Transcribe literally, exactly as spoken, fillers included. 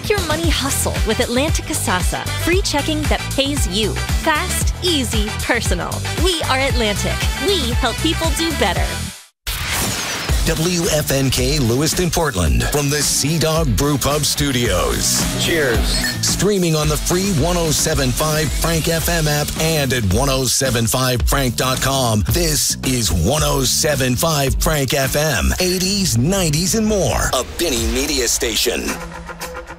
your money hustle with Atlantic Kasasa. Free checking that pays you. Fast, easy, personal. We are Atlantic. We help people do better. W F N K Lewiston, Portland, from the Sea Dog Brew Pub Studios. Cheers. Streaming on the free one oh seven point five Frank F M app and at ten seventy-five frank dot com. This is ten seventy-five Frank F M. eighties, nineties, and more. A Benny Media Station.